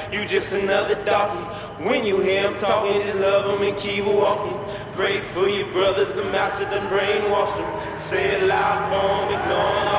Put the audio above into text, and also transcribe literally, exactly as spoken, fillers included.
You just another doggy. When you hear him talking, just love him and keep walking. Pray for your brothers, the master done brainwashed them. Say it loud for him, ignoring